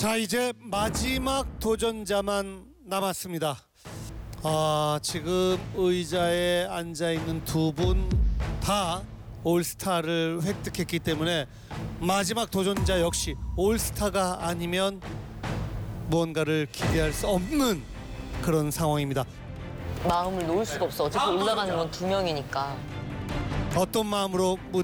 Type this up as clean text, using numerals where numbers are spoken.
자, 이제 마지막 도전자만 남았습니다. 지금 의자에 앉아 있는 두 분 다 올스타를 획득했기 때문에 마지막 도전자 역시 올스타가 아니면 무언가를 기대할 수 없는 그런 상황입니다. 마음을 놓을 수가 없어. 어차피 올라가는 건 2명이니까. 어떤 마음으로